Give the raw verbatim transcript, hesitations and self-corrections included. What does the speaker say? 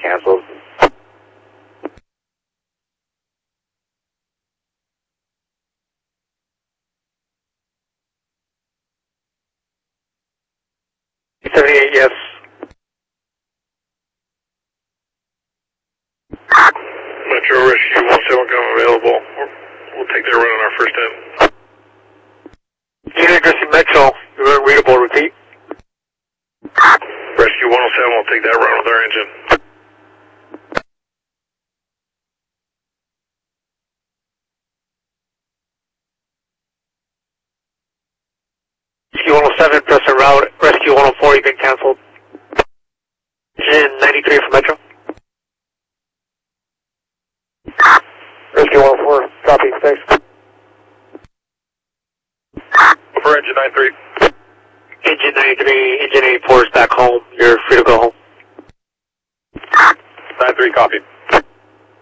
canceled. seventy-eight, yes. Metro Rescue one seven come available. We'll take that run on our first end. Unit Jersey Metro, you're readable, repeat. Rescue one oh seven will take that run with our engine. Rescue one oh seven, press a route. Rescue one oh four, you've been canceled. Engine ninety-three for Metro. Rescue one oh four, copy, thanks. For engine ninety-three. Engine ninety-three, engine eighty-four is back home. You're free to go home. ninety-three, copy.